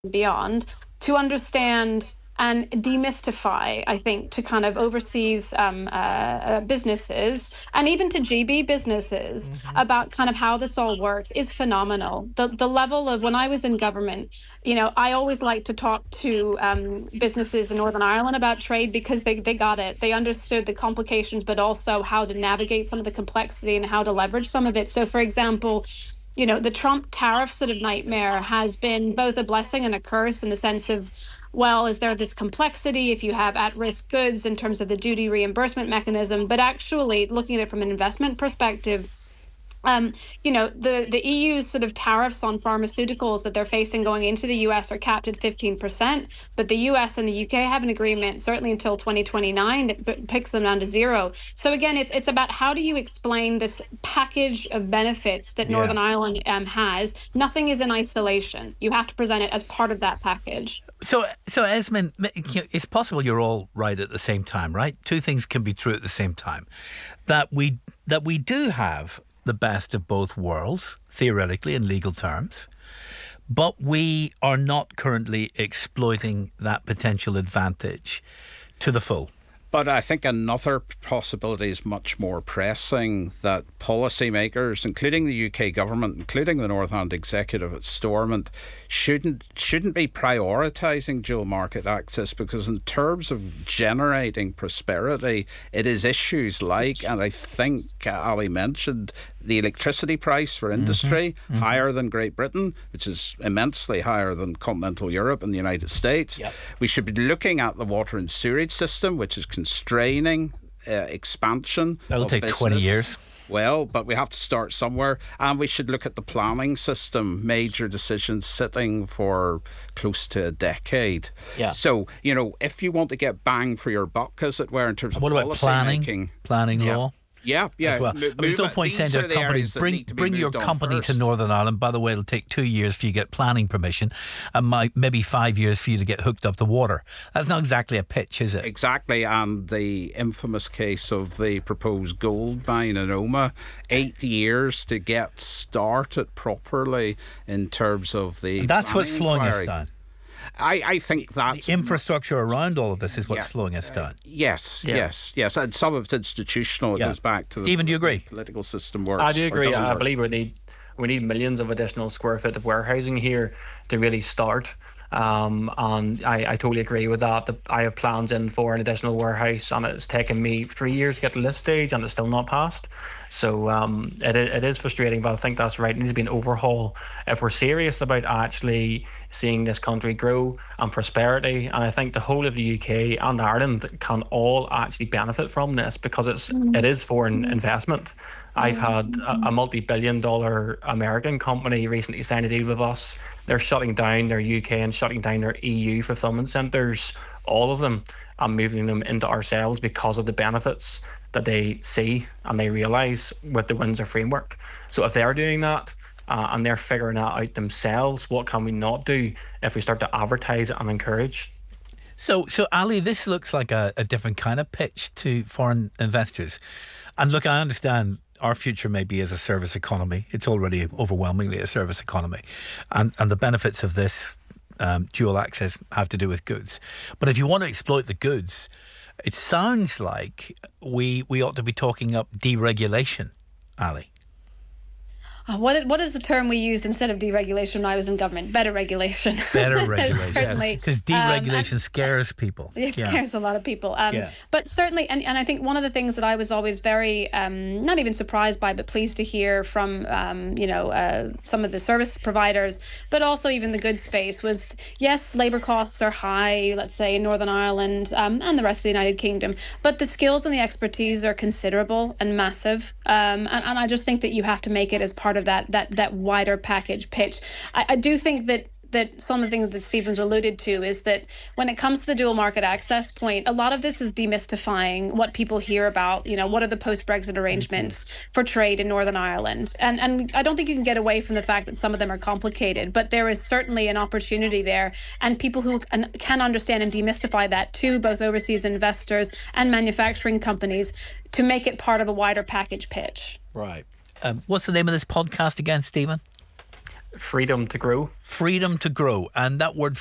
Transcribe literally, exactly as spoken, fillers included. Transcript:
beyond, to understand and demystify, I think, to kind of overseas um, uh, uh, businesses and even to G B businesses mm-hmm. about kind of how this all works is phenomenal. The the level of, when I was in government, you know, I always like to talk to um, businesses in Northern Ireland about trade because they, they got it. They understood the complications, but also how to navigate some of the complexity and how to leverage some of it. So, for example, you know, the Trump tariff sort of nightmare has been both a blessing and a curse in the sense of, well, is there this complexity if you have at-risk goods in terms of the duty reimbursement mechanism? But actually, looking at it from an investment perspective, Um, you know, the, the E U's sort of tariffs on pharmaceuticals that they're facing going into the U S are capped at fifteen percent, but the U S and the U K have an agreement, certainly until twenty twenty-nine, that picks them down to zero. So again, it's it's about how do you explain this package of benefits that yeah. Northern Ireland um, has. Nothing is in isolation. You have to present it as part of that package. So, so Esmond, it's possible you're all right at the same time, right? Two things can be true at the same time. That we that we do have the best of both worlds, theoretically, in legal terms, but we are not currently exploiting that potential advantage to the full. But I think another possibility is much more pressing, that policymakers, including the U K government, including the Northern Ireland Executive at Stormont, shouldn't shouldn't be prioritising dual market access, because in terms of generating prosperity, it is issues like, and I think Ali mentioned, the electricity price for industry, mm-hmm. Mm-hmm. higher than Great Britain, which is immensely higher than continental Europe and the United States. Yep. We should be looking at the water and sewage system, which is constraining uh, expansion. That'll take business. twenty years. Well, but we have to start somewhere. And we should look at the planning system, major decisions sitting for close to a decade. Yeah. So, you know, if you want to get bang for your buck, as it were, in terms of what policy about planning? making. Planning yeah. law? Yeah, yeah. As well. Move, There's no point saying to a company, bring bring your company to Northern Ireland. By the way, it'll take two years for you to get planning permission and my, maybe five years for you to get hooked up to water. That's not exactly a pitch, is it? Exactly. And the infamous case of the proposed gold mine in Oma, eight years to get started properly in terms of the. And that's what's slowing inquiry. us down. I, I think that the infrastructure around all of this is what's yeah, slowing us down. Uh, yes, yeah. yes, yes, and some of it's institutional. It yeah. goes back to Stephen. The, do you agree? The political system works. I do agree. I work. believe we need we need millions of additional square foot of warehousing here to really start. Um, and I, I totally agree with that. The, I have plans in for an additional warehouse, and it's taken me three years to get to this stage, and it's still not passed. So um, it it is frustrating, but I think that's right. It needs to be an overhaul if we're serious about actually seeing this country grow and prosperity. And I think the whole of the U K and Ireland can all actually benefit from this, because it's it is foreign investment. I've had a, a multi-billion dollar American company recently sign a deal with us. They're shutting down their U K and shutting down their E U fulfillment centres, all of them, and moving them into ourselves because of the benefits that they see and they realise with the Windsor framework. So if they're doing that uh, and they're figuring that out themselves, what can we not do if we start to advertise it and encourage? So, so Ali, this looks like a, a different kind of pitch to foreign investors. And look, I understand our future may be as a service economy. It's already overwhelmingly a service economy. And, and the benefits of this um, dual access have to do with goods. But if you want to exploit the goods, it sounds like we we ought to be talking up deregulation, Ali. Uh, what what is the term we used instead of deregulation when I was in government? Better regulation. Better regulation. Certainly. Because deregulation um, scares people. It yeah. scares a lot of people. Um, yeah. But certainly, and, and I think one of the things that I was always very, um, not even surprised by, but pleased to hear from, um, you know, uh, some of the service providers, but also even the goods space was, yes, labour costs are high, let's say in Northern Ireland um, and the rest of the United Kingdom, but the skills and the expertise are considerable and massive. Um, and, and I just think that you have to make it as part of that that that wider package pitch. I, I do think that that some of the things that Stephen's alluded to is that when it comes to the dual market access point, a lot of this is demystifying what people hear about, you know, what are the post-Brexit arrangements mm-hmm. for trade in Northern Ireland. And and I don't think you can get away from the fact that some of them are complicated, but there is certainly an opportunity there. And people who can understand and demystify that to both overseas investors and manufacturing companies to make it part of a wider package pitch. Right. Um, what's the name of this podcast again, Stephen? Freedom to grow. Freedom to grow. And that word